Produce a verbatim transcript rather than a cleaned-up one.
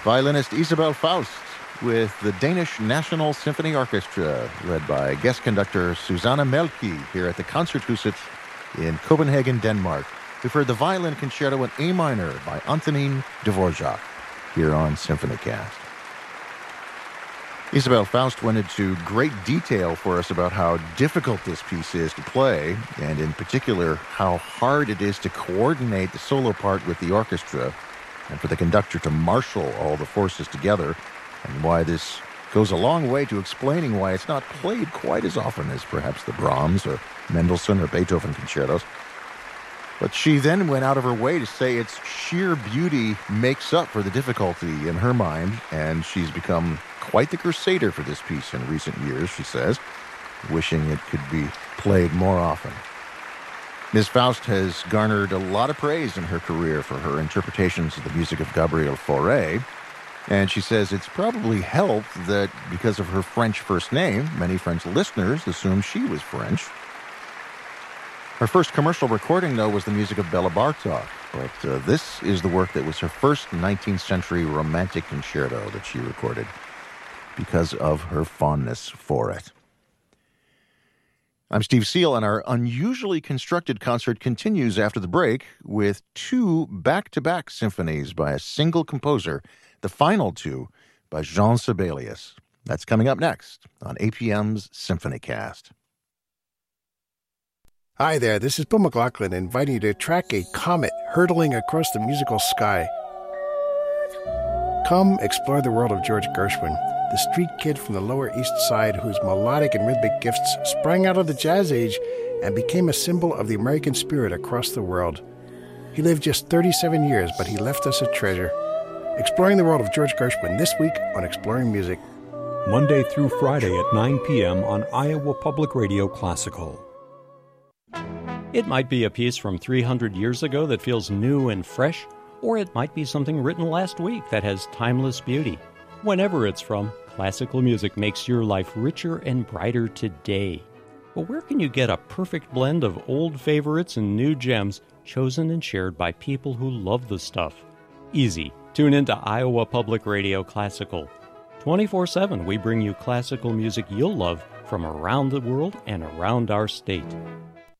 Violinist Isabel Faust with the Danish National Symphony Orchestra, led by guest conductor Susanne Melky here at the Concerthuset in Copenhagen, Denmark. We've heard the violin concerto in A minor by Antonin Dvorak here on SymphonyCast. Isabel Faust went into great detail for us about how difficult this piece is to play, and in particular, how hard it is to coordinate the solo part with the orchestra and for the conductor to marshal all the forces together, and why this goes a long way to explaining why it's not played quite as often as perhaps the Brahms or Mendelssohn or Beethoven concertos. But she then went out of her way to say its sheer beauty makes up for the difficulty in her mind, and she's become quite the crusader for this piece in recent years, she says, wishing it could be played more often. Miz Faust has garnered a lot of praise in her career for her interpretations of the music of Gabriel Fauré, and she says it's probably helped that because of her French first name, many French listeners assumed she was French. Her first commercial recording, though, was the music of Bela Bartok, but uh, this is the work that was her first nineteenth century romantic concerto that she recorded because of her fondness for it. I'm Steve Seal, and our unusually constructed concert continues after the break with two back-to-back symphonies by a single composer, the final two by Jean Sibelius. That's coming up next on A P M's SymphonyCast. Hi there, this is Bill McLaughlin inviting you to track a comet hurtling across the musical sky. Come explore the world of George Gershwin, the street kid from the Lower East Side whose melodic and rhythmic gifts sprang out of the jazz age and became a symbol of the American spirit across the world. He lived just thirty-seven years, but he left us a treasure. Exploring the world of George Gershwin this week on Exploring Music. Monday through Friday at nine p.m. on Iowa Public Radio Classical. It might be a piece from three hundred years ago that feels new and fresh, or it might be something written last week that has timeless beauty. Whenever it's from, classical music makes your life richer and brighter today. But where can you get a perfect blend of old favorites and new gems chosen and shared by people who love the stuff? Easy. Tune into Iowa Public Radio Classical. twenty-four seven, we bring you classical music you'll love from around the world and around our state.